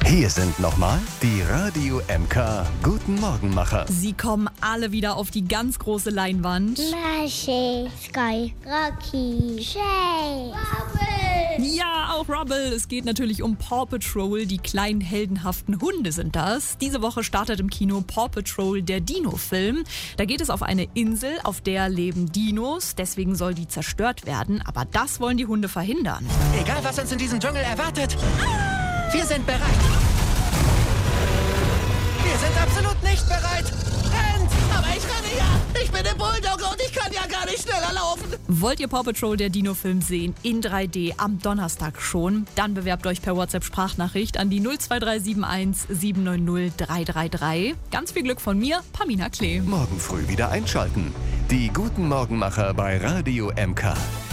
Hier sind nochmal die Radio MK Guten Morgenmacher. Sie kommen alle wieder auf die ganz große Leinwand. Masche, Sky, Rocky, Shay, Rubble. Ja, auch Rubble. Es geht natürlich um Paw Patrol. Die kleinen heldenhaften Hunde sind das. Diese Woche startet im Kino Paw Patrol, der Dino-Film. Da geht es auf eine Insel, auf der leben Dinos. Deswegen soll die zerstört werden. Aber das wollen die Hunde verhindern. Egal, was uns in diesem Dschungel erwartet, wir sind bereit. Wir sind absolut nicht bereit. Rennt! Aber ich renne ja. Ich bin der Bulldogger und ich kann ja gar nicht schneller laufen. Wollt ihr Paw Patrol, der Dino-Film sehen, in 3D am Donnerstag schon? Dann bewerbt euch per WhatsApp-Sprachnachricht an die 02371 790 333. Ganz viel Glück von mir, Pamina Klee. Morgen früh wieder einschalten. Die Guten Morgenmacher bei Radio MK.